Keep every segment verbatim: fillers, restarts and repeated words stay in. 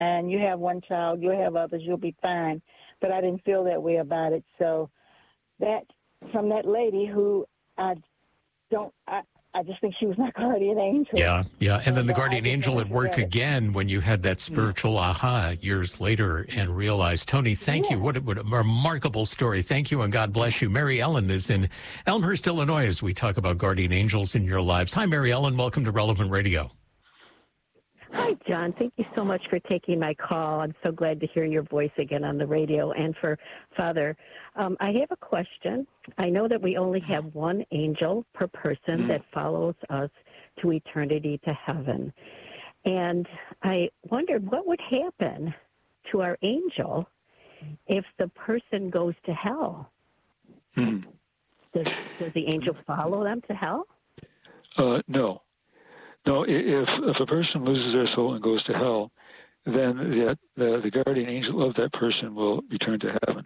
and you have one child, you'll have others, you'll be fine. But I didn't feel that way about it. So that, from that lady who I don't, I, I just think she was my guardian angel. Yeah, yeah. And, and then the uh, guardian angel at work again when you had that spiritual aha years later and realized, Tony, thank yeah. you. What a, what a remarkable story. Thank you and God bless you. Mary Ellen is in Elmhurst, Illinois, as we talk about guardian angels in your lives. Hi, Mary Ellen. Welcome to Relevant Radio. Hi, John. Thank you so much for taking my call. I'm so glad to hear your voice again on the radio. And for Father, um, I have a question. I know that we only have one angel per person mm-hmm. that follows us to eternity to heaven. And I wondered what would happen to our angel if the person goes to hell. Mm-hmm. Does, does the angel follow them to hell? Uh, no. No, if if a person loses their soul and goes to hell, then the, the, the guardian angel of that person will return to heaven.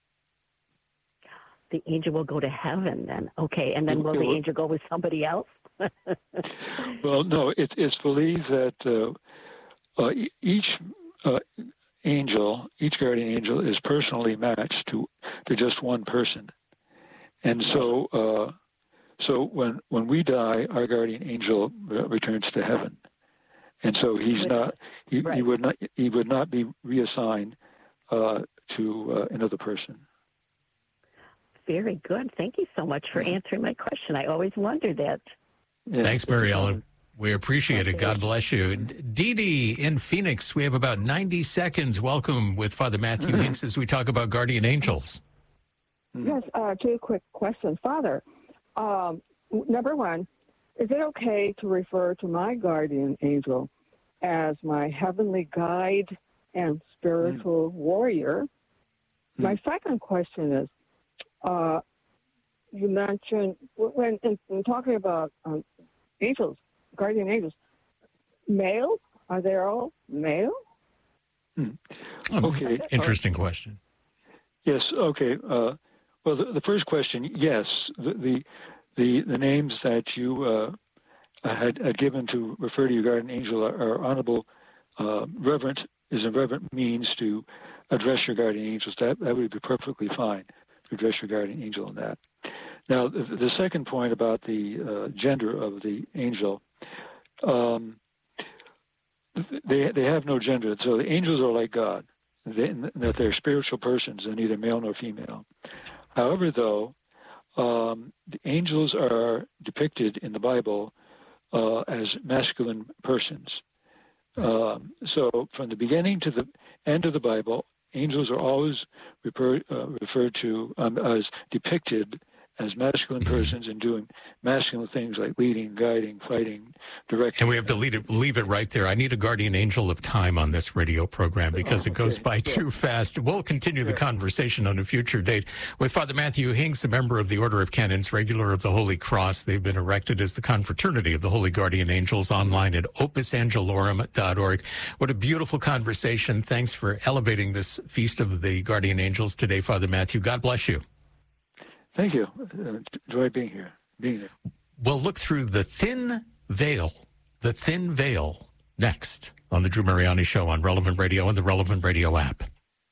The angel will go to heaven then. Okay, and then will the angel go with somebody else? Well, no, it, it's believed that uh, uh, each uh, angel, each guardian angel is personally matched to, to just one person. And so... Uh, So when, when we die, our guardian angel returns to heaven, and so he's not he, right. he would not he would not be reassigned uh, to uh, another person. Very good. Thank you so much for answering my question. I always wondered that. Yeah. Thanks, Mary Ellen. We appreciate it. God bless you. Dee Dee in Phoenix. We have about ninety seconds. Welcome with Father Matthew Hinks as we talk about guardian angels. Yes, uh, two quick questions, Father. Um, number one, is it okay to refer to my guardian angel as my heavenly guide and spiritual mm. warrior? Mm. My second question is, uh, you mentioned, when in, in talking about um, angels, guardian angels, male? Are they all male? Mm. Okay. Interesting question. Yes, okay. Uh, Well, the, the first question, yes, the the the, the names that you uh, had, had given to refer to your guardian angel are, are honorable, uh, reverent is a reverent means to address your guardian angels. That that would be perfectly fine to address your guardian angel in that. Now, the, the second point about the uh, gender of the angel, um, they they have no gender. So the angels are like God, they, that they're spiritual persons. They're neither male nor female. However, though, um, the angels are depicted in the Bible uh, as masculine persons. Um, so from the beginning to the end of the Bible, angels are always refer, uh, referred to um, as depicted as masculine persons and doing masculine things like leading, guiding, fighting, directing. And we have to leave it, leave it right there. I need a guardian angel of time on this radio program because oh, okay. it goes by sure. too fast. We'll continue sure. the conversation on a future date with Father Matthew Hinks, a member of the Order of Canons, regular of the Holy Cross. They've been erected as the Confraternity of the Holy Guardian Angels online at opus angelorum dot org. What a beautiful conversation. Thanks for elevating this Feast of the Guardian Angels today, Father Matthew. God bless you. Thank you. Uh, enjoy being here. Being there. We'll look through the thin veil, the thin veil, next on the Drew Mariani Show on Relevant Radio and the Relevant Radio app.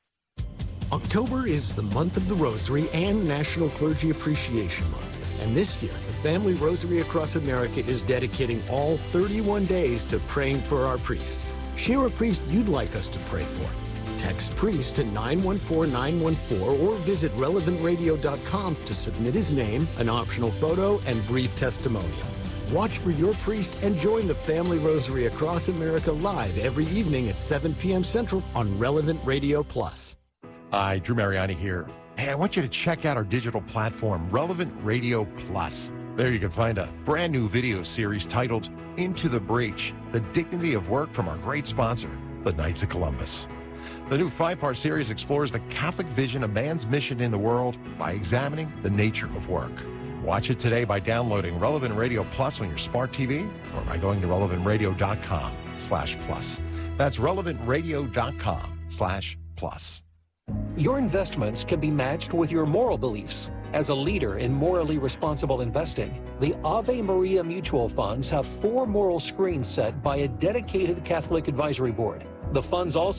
October is the month of the Rosary and National Clergy Appreciation Month. And this year, the Family Rosary Across America is dedicating all thirty-one days to praying for our priests. Share a priest you'd like us to pray for. Text priest to nine one four nine one four or visit relevant radio dot com to submit his name, an optional photo, and brief testimonial. Watch for your priest and join the Family Rosary Across America live every evening at seven p.m. Central on Relevant Radio Plus. Hi, Drew Mariani here. Hey, I want you to check out our digital platform, Relevant Radio Plus. There you can find a brand new video series titled Into the Breach, the dignity of work from our great sponsor, the Knights of Columbus. The new five-part series explores the Catholic vision of man's mission in the world by examining the nature of work. Watch it today by downloading Relevant Radio Plus on your smart T V or by going to relevant radio dot com slash plus. That's relevant radio dot com slash plus. Your investments can be matched with your moral beliefs. As a leader in morally responsible investing, the Ave Maria Mutual Funds have four moral screens set by a dedicated Catholic advisory board. The funds also